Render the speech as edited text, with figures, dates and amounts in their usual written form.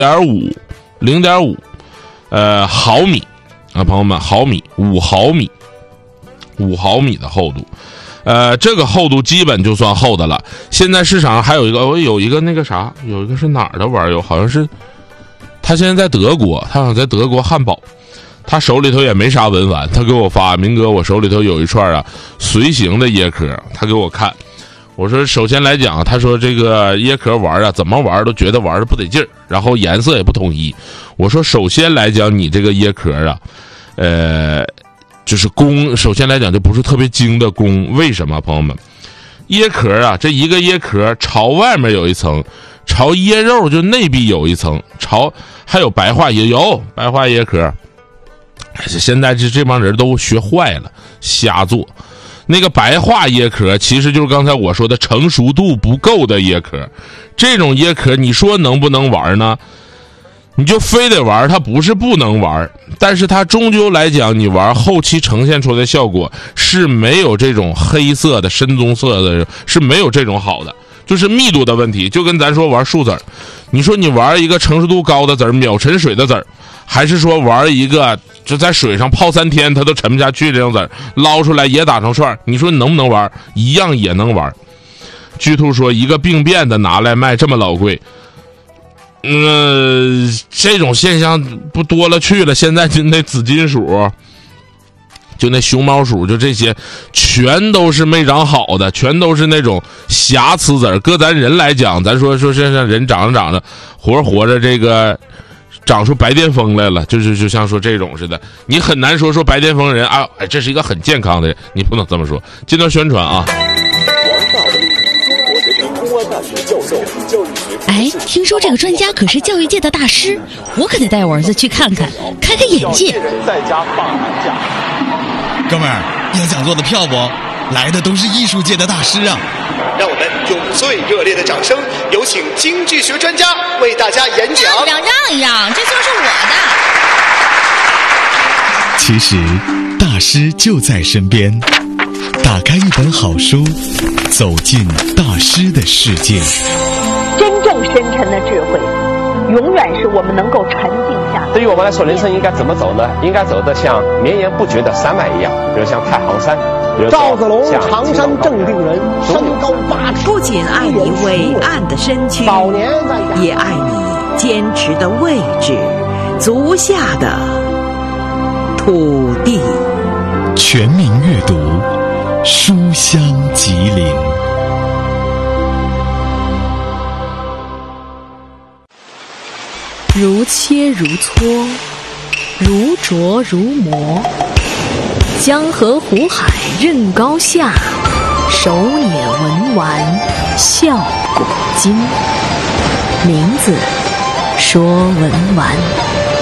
0.5毫米啊，朋友们，毫米5毫米的厚度。这个厚度基本就算厚的了。现在市场上还有一个，有一个那个啥，有一个是哪儿的玩意，好像是他现在在德国，他好像在德国汉堡，他手里头也没啥文玩，他给我发，明哥，我手里头有一串啊随行的椰壳，他给我看。我说首先来讲，他说这个椰壳玩啊，怎么玩都觉得玩的不得劲儿，然后颜色也不统一。我说首先来讲，你这个椰壳啊，就是工，首先来讲就不是特别精的工。为什么，朋友们？椰壳啊，这一个椰壳朝外面有一层，朝椰肉就内壁有一层，还有白化椰，有白化椰壳。现在这帮人都学坏了，瞎做。那个白化椰壳其实就是刚才我说的成熟度不够的椰壳。这种椰壳你说能不能玩呢？你就非得玩，它不是不能玩，但是它终究来讲，你玩后期呈现出来的效果是没有这种黑色的深棕色的，是没有这种好的，就是密度的问题。就跟咱说玩树籽儿，你说你玩一个成熟度高的籽儿，秒沉水的籽儿，还是说玩一个就在水上泡3天它都沉不下去这种籽儿，捞出来也打成串，你说你能不能玩？一样也能玩。巨兔说一个病变的拿来卖这么老贵，这种现象不多了去了。现在就那紫金鼠，就那熊猫鼠，就这些全都是没长好的，全都是那种瑕疵籽儿。搁咱人来讲，咱说现在人长着活着这个长出白癜风来了，就像说这种似的，你很难说白癜风人啊，这是一个很健康的人，你不能这么说。这段宣传啊。 哎，听说这个专家可是教育界的大师，我可得带我儿子去看看，开开眼界。 哥们儿，要讲座的票不？来的都是艺术界的大师啊！ 让我们用最热烈的掌声，有请经济学专家为大家演讲。 让一让，这就是我的。 其实，大师就在身边。打开一本好书，走进大师的世界。 真正深沉的智慧，永远是我们能够沉静下。 对于我们来说，人生应该怎么走呢？应该走得像绵延不绝的山脉一样，比如像太行山，比如赵子龙，常山正定人，身高8尺， 不仅爱你伟岸的身躯， 早年也爱你坚持的位置，足下的土地。 全民阅读，书香吉林。 如切如磋，如琢如磨，江河湖海任高下，手捻文玩笑古今。名字说文玩。